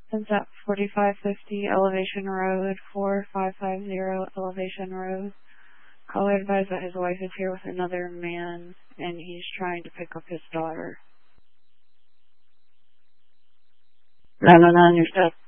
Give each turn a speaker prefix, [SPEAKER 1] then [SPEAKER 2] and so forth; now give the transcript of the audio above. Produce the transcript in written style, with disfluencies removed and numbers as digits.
[SPEAKER 1] Since at 4550 Elevation Road, 4550 Elevation Road. Caller advised that his wife is here with another man, and he's trying to pick up his daughter. 909, your step.